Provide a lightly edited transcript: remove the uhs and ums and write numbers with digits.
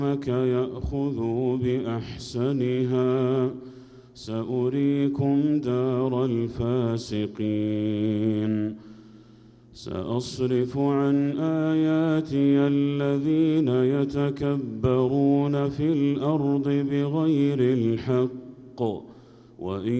يأخذوا بأحسنها سأريكم دار الفاسقين سأصرف عن آياتي الذين يتكبرون في الأرض بغير الحق وإن